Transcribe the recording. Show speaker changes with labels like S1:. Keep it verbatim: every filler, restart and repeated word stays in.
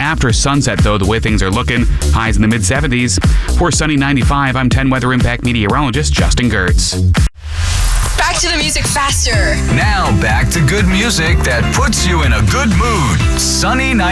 S1: after sunset, though, the way things are looking. Highs in the mid seventies. For Sunny ninety-five, I'm ten Weather Impact meteorologist Justin Gertz.
S2: Back to the music faster.
S3: Now back to good music that puts you in a good mood. Sunny